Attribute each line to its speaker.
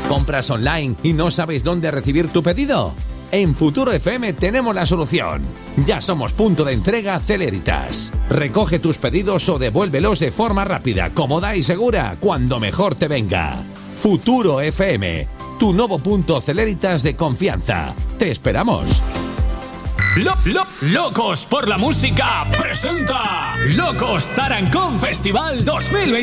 Speaker 1: ¿Compras online y no sabes dónde recibir tu pedido? En Futuro FM tenemos la solución. Ya somos punto de entrega Celeritas. Recoge tus pedidos o devuélvelos de forma rápida, cómoda y segura, cuando mejor te venga. Futuro FM, tu nuevo punto Celeritas de confianza. Te esperamos.
Speaker 2: Locos por la música presenta Locos Tarancón Festival 2020.